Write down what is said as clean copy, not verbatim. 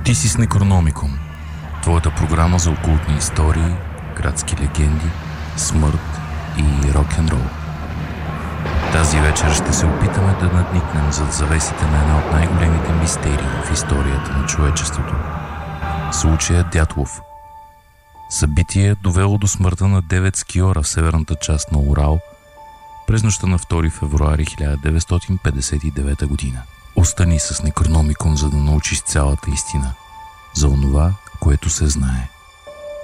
Ти си с Некрономикон, твоята програма за окултни истории, градски легенди, смърт и рок-н-рол. Тази вечер ще се опитаме да надникнем зад завесите на една от най-големите мистерии в историята на човечеството. Случая Дятлов. Събитие довело до смъртта на 9 скиора в северната част на Урал през нощта на 2 февруари 1959 година. Остани с Некрономикон, за да научиш цялата истина за онова, което се знае.